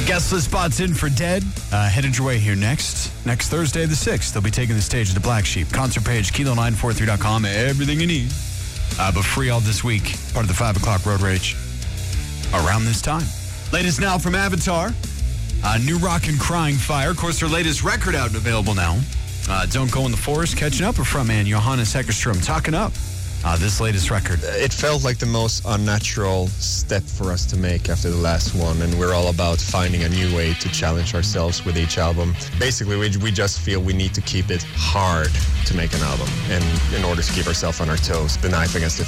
Guest list spots in for Dead. Headed your way here next Thursday the 6th. They'll be taking the stage at the Black Sheep. Concert page, kilo943.com. Everything you need. But free all this week. Part of the 5 o'clock Road Rage. Around this time. Latest now from Avatar. New Rock and Crying Fire. Of course, their latest record out and available now. Don't Go in the Forest. Catching up with frontman Johannes Eckerstrom. Talking up this latest record. It felt like the most unnatural step for us to make after the last one, and we're all about finding a new way to challenge ourselves with each album. Basically, we just feel we need to keep it hard to make an album, and in order to keep ourselves on our toes, the knife against the